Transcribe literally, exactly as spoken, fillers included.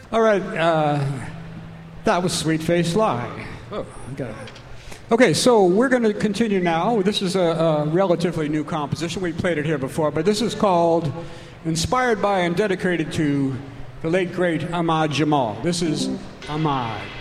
All right, uh, that was Sweet Face Lie. Oh, okay. Okay, so we're going to continue now. This is a, a relatively new composition. We played it here before, but this is called Inspired by and Dedicated to the late, great Ahmad Jamal. This is Ahmad.